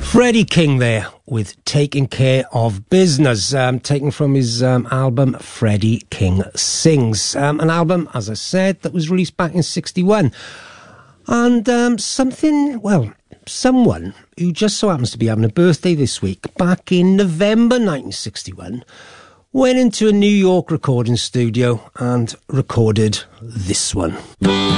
Freddie King there with Taking Care of Business, taken from his album Freddie King Sings. An album, as I said, that was released back in 61. And someone who just so happens to be having a birthday this week, back in November 1961, went into a New York recording studio and recorded this one.